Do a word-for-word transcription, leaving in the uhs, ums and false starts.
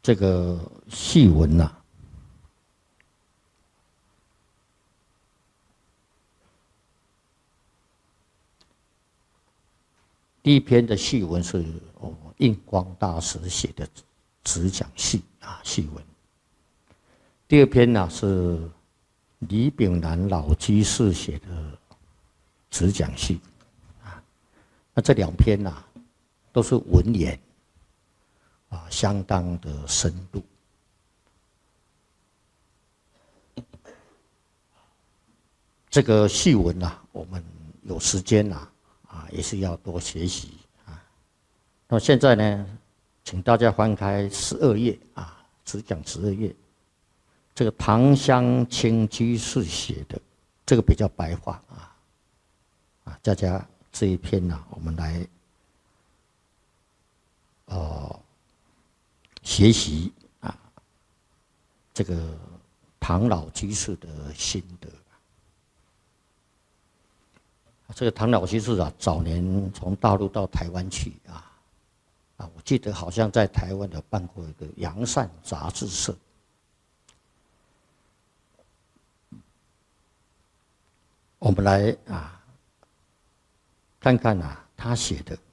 这个戏文呐、啊，第一篇的戏文是哦印光大师写的直讲戏啊戏文。第二篇呢、啊、是李炳南老居士写的直讲戏啊。那这两篇呢、啊、都是文言啊，相当的深度。这个戏文呐、啊，我们有时间呐、啊。啊，也是要多学习啊。那么现在呢，请大家翻开十二页啊，只讲十二页。这个唐湘清居士写的，这个比较白话啊。啊，大家这一篇呢、啊，我们来哦学习啊，这个唐老居士的心得。这个唐老居士啊，早年从大陆到台湾去啊，啊，我记得好像在台湾有办过一个阳善杂志社。我们来啊，看看啊，他写的